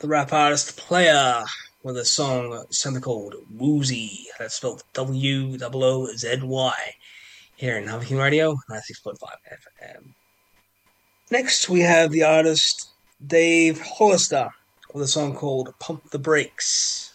the rap artist Player with a song something called Woozy. That's spelled WOOZY here in Huffington Radio, 96.5 FM. Next, we have the artist Dave Hollister with a song called Pump the Brakes.